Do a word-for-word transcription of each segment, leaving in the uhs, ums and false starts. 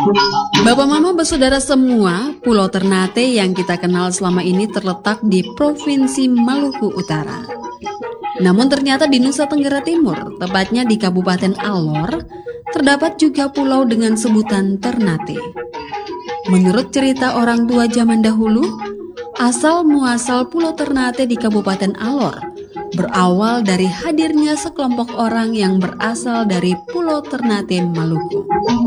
Bapak Mama bersaudara semua, Pulau Ternate yang kita kenal selama ini terletak di Provinsi Maluku Utara. Namun ternyata di Nusa Tenggara Timur, tepatnya di Kabupaten Alor, terdapat juga pulau dengan sebutan Ternate. Menurut cerita orang tua zaman dahulu, asal muasal Pulau Ternate di Kabupaten Alor berawal dari hadirnya sekelompok orang yang berasal dari Pulau Ternate, Maluku.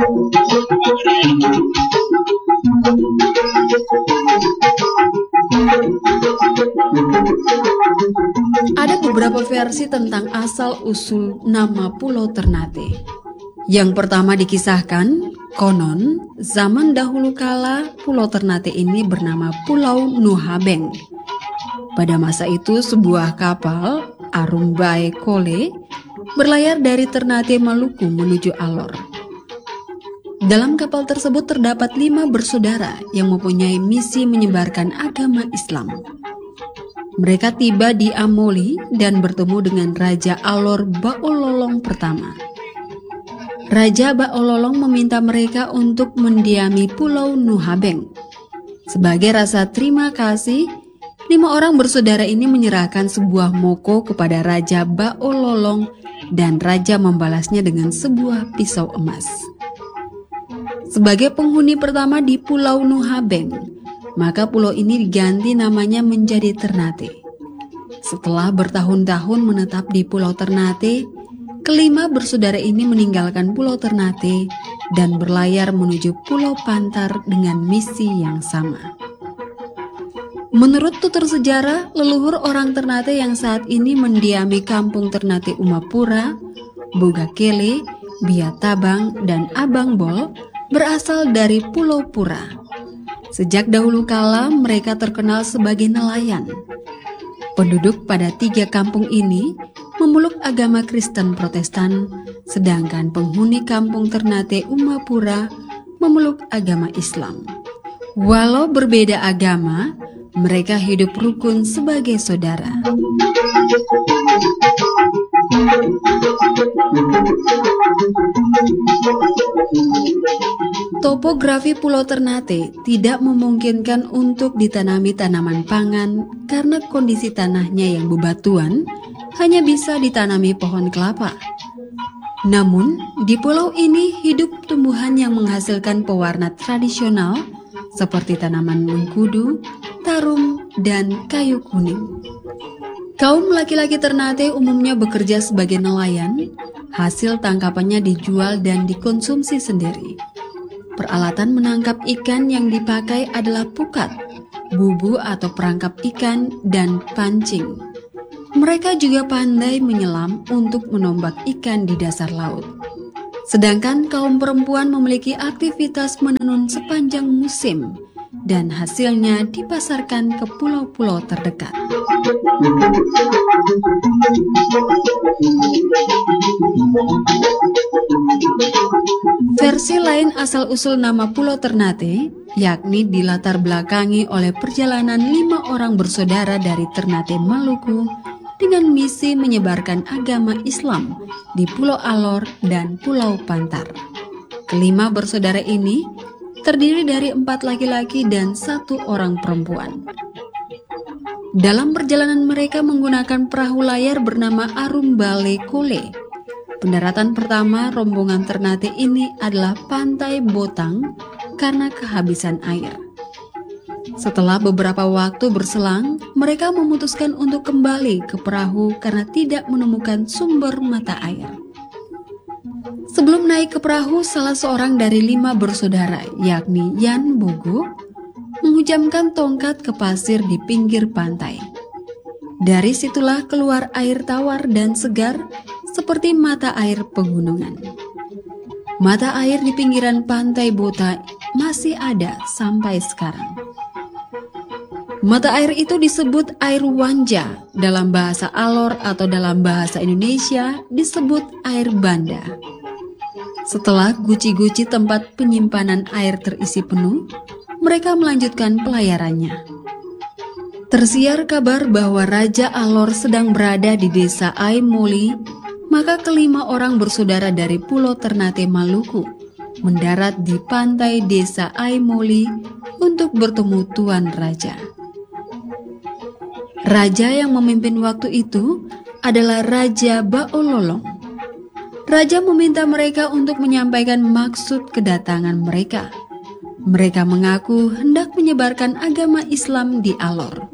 Ada beberapa versi tentang asal-usul nama Pulau Ternate. Yang pertama dikisahkan, konon zaman dahulu kala Pulau Ternate ini bernama Pulau Nuhabeng. Pada masa itu sebuah kapal Arumbai Kole berlayar dari Ternate, Maluku menuju Alor. Dalam kapal tersebut terdapat lima bersaudara yang mempunyai misi menyebarkan agama Islam. Mereka tiba di Amoli dan bertemu dengan Raja Alor Baololong pertama. Raja Baololong meminta mereka untuk mendiami Pulau Nuhabeng. Sebagai rasa terima kasih, lima orang bersaudara ini menyerahkan sebuah moko kepada Raja Baololong dan Raja membalasnya dengan sebuah pisau emas. Sebagai penghuni pertama di Pulau Nuhabeng, maka pulau ini diganti namanya menjadi Ternate. Setelah bertahun-tahun menetap di Pulau Ternate, kelima bersaudara ini meninggalkan Pulau Ternate dan berlayar menuju Pulau Pantar dengan misi yang sama. Menurut tutur sejarah, leluhur orang Ternate yang saat ini mendiami kampung Ternate Umapura, Bogakele, Biatabang, dan Abangbol berasal dari Pulau Pura. Sejak dahulu kala mereka terkenal sebagai nelayan. Penduduk pada tiga kampung ini memeluk agama Kristen Protestan, sedangkan penghuni kampung Ternate Umapura memeluk agama Islam. Walau berbeda agama, mereka hidup rukun sebagai saudara. Topografi Pulau Ternate tidak memungkinkan untuk ditanami tanaman pangan karena kondisi tanahnya yang bebatuan hanya bisa ditanami pohon kelapa. Namun, di pulau ini hidup tumbuhan yang menghasilkan pewarna tradisional seperti tanaman mengkudu, tarum, dan kayu kuning. Kaum laki-laki Ternate umumnya bekerja sebagai nelayan, hasil tangkapannya dijual dan dikonsumsi sendiri. Peralatan menangkap ikan yang dipakai adalah pukat, bubu atau perangkap ikan, dan pancing. Mereka juga pandai menyelam untuk menombak ikan di dasar laut. Sedangkan kaum perempuan memiliki aktivitas menenun sepanjang musim dan hasilnya dipasarkan ke pulau-pulau terdekat. Versi lain asal-usul nama Pulau Ternate, yakni dilatar belakangi oleh perjalanan lima orang bersaudara dari Ternate, Maluku dengan misi menyebarkan agama Islam di Pulau Alor dan Pulau Pantar. Kelima bersaudara ini terdiri dari empat laki-laki dan satu orang perempuan. Dalam perjalanan mereka menggunakan perahu layar bernama Arumbale Kole. Pendaratan pertama rombongan Ternate ini adalah Pantai Botang karena kehabisan air. Setelah beberapa waktu berselang, mereka memutuskan untuk kembali ke perahu karena tidak menemukan sumber mata air. Sebelum naik ke perahu, salah seorang dari lima bersaudara, yakni Yan Bogo, menghujamkan tongkat ke pasir di pinggir pantai. Dari situlah keluar air tawar dan segar seperti mata air pegunungan. Mata air di pinggiran pantai Bota masih ada sampai sekarang. Mata air itu disebut air Wanja dalam bahasa Alor atau dalam bahasa Indonesia disebut air Banda. Setelah guci-guci tempat penyimpanan air terisi penuh, mereka melanjutkan pelayarannya. Tersiar kabar bahwa Raja Alor sedang berada di desa Aimoli, maka kelima orang bersaudara dari Pulau Ternate, Maluku mendarat di pantai desa Aimoli untuk bertemu Tuan Raja. Raja yang memimpin waktu itu adalah Raja Baololong. Raja meminta mereka untuk menyampaikan maksud kedatangan mereka. Mereka mengaku hendak menyebarkan agama Islam di Alor.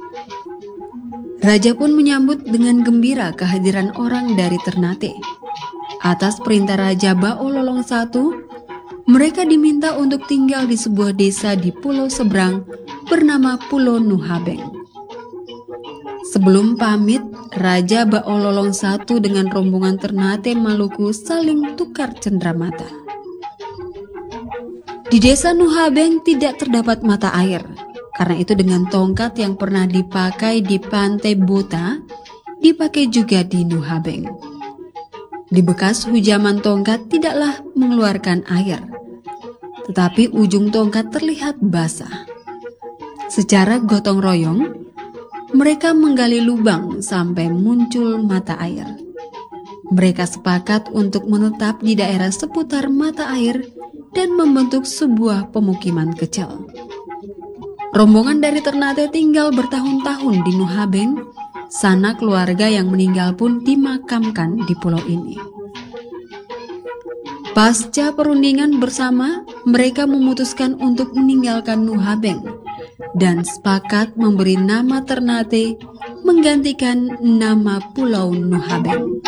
Raja pun menyambut dengan gembira kehadiran orang dari Ternate. Atas perintah Raja Baololong satu, mereka diminta untuk tinggal di sebuah desa di pulau seberang bernama Pulau Nuhabeng. Sebelum pamit, Raja Baololong satu dengan rombongan Ternate Maluku saling tukar cendramata. Di desa Nuhabeng tidak terdapat mata air. Karena itu dengan tongkat yang pernah dipakai di pantai Bota, dipakai juga di Nuhabeng. Di bekas hujaman tongkat tidaklah mengeluarkan air, tetapi ujung tongkat terlihat basah. Secara gotong royong, mereka menggali lubang sampai muncul mata air. Mereka sepakat untuk menetap di daerah seputar mata air dan membentuk sebuah pemukiman kecil. Rombongan dari Ternate tinggal bertahun-tahun di Nuhabeng. Sanak keluarga yang meninggal pun dimakamkan di pulau ini. Pasca perundingan bersama, mereka memutuskan untuk meninggalkan Nuhabeng dan sepakat memberi nama Ternate menggantikan nama Pulau Nuhabeng.